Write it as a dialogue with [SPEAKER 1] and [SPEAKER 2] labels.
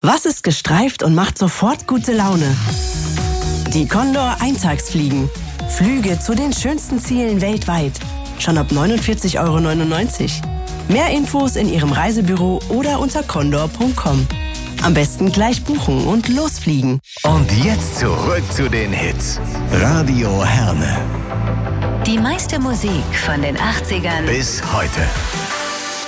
[SPEAKER 1] Was ist gestreift und macht sofort gute Laune? Die Condor Eintagsfliegen. Flüge zu den schönsten Zielen weltweit. Schon ab 49,99 €. Mehr Infos in Ihrem Reisebüro oder unter condor.com. Am besten gleich buchen und losfliegen.
[SPEAKER 2] Und jetzt zurück zu den Hits. Radio Herne.
[SPEAKER 3] Die meiste Musik von den 80ern
[SPEAKER 2] Bis heute.